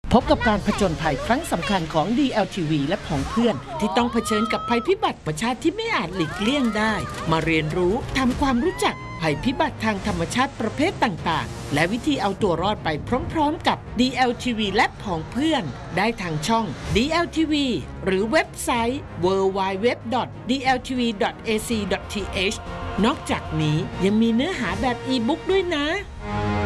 พบกับการผจญภัยครั้งสำคัญของ DLTV และผองเพื่อนที่ต้องเผชิญกับภัยพิบัติประชาติที่ไม่อาจหลีกเลี่ยงได้มาเรียนรู้ทำความรู้จักภัยพิบัติทางธรรมชาติประเภทต่างๆและวิธีเอาตัวรอดไปพร้อมๆกับ DLTV และผองเพื่อนได้ทางช่อง DLTV หรือเว็บไซต์ www.dltv.ac.th นอกจากนี้ยังมีเนื้อหาแบบอีบุ๊กด้วยนะ